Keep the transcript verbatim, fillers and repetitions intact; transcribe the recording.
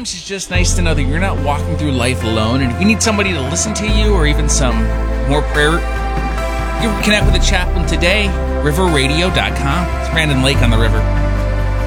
sometimes it's just nice to know that you're not walking through life alone, and if you need somebody to listen to you or even some more prayer, you can connect with the chaplain today, river radio dot com. It's Brandon Lake on the river.